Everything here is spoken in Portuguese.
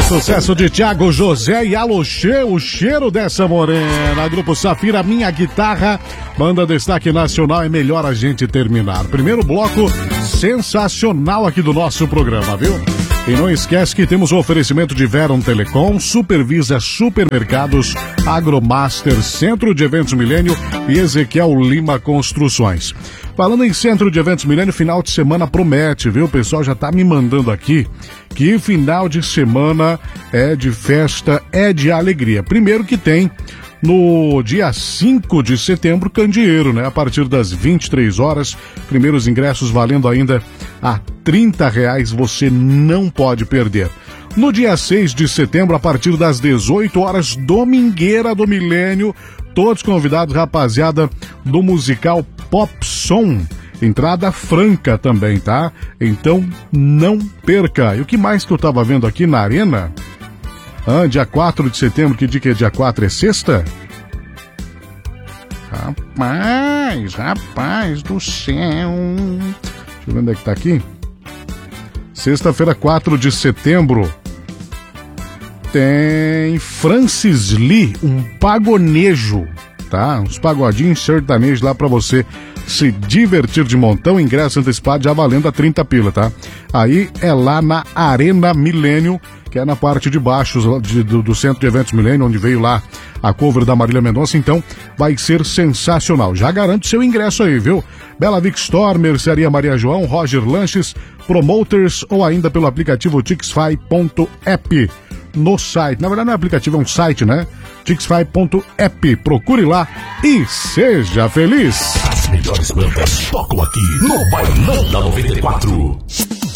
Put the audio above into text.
Sucesso de Thiago José e Aloxê, o cheiro dessa morena. Grupo Safira, Minha Guitarra. Banda Destaque Nacional, é melhor a gente terminar. Primeiro bloco sensacional aqui do nosso programa, viu? E não esquece que temos o oferecimento de Veron Telecom, Supervisa Supermercados, Agromaster, Centro de Eventos Milênio e Ezequiel Lima Construções. Falando em Centro de Eventos Milênio, final de semana promete, viu? O pessoal já tá me mandando aqui que final de semana é de festa, é de alegria. Primeiro que tem no dia 5 de setembro, Candeeiro, né? A partir das 23 horas, primeiros ingressos valendo ainda a R$30, você não pode perder. No dia 6 de setembro, a partir das 18 horas, Domingueira do Milênio, todos convidados, rapaziada, do musical Pop Som. Entrada franca também, tá? Então, não perca. E o que mais que eu tava vendo aqui na Arena? Dia 4 de setembro, que dia que é dia 4? É sexta? Rapaz do céu. Deixa eu ver onde é que tá aqui. Sexta-feira, 4 de setembro. Tem Francis Lee, um pagonejo, tá? Uns pagodinhos sertanejos lá pra você se divertir de montão. Ingresso antecipado já valendo a 30 pila, tá? Aí é lá na Arena Milênio, que é na parte de baixo do Centro de Eventos Milênio, onde veio lá a cover da Marília Mendonça. Então vai ser sensacional. Já garante seu ingresso aí, viu? Bela Vic Store, Mercearia Maria João, Roger Lanches, Promoters ou ainda pelo aplicativo Tixfy.app no site. Na verdade não é aplicativo, é um site, né? Tixfy.app. Procure lá e seja feliz. As melhores bandas tocam aqui no Bailão da 94.